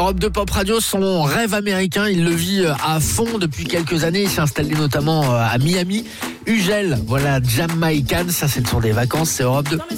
Europe 2 Pop Radio, son rêve américain, il le vit à fond depuis quelques années. Il s'est installé notamment à Miami. Ugel, voilà, Jamaican, ça c'est le tour des vacances, c'est Europe 2.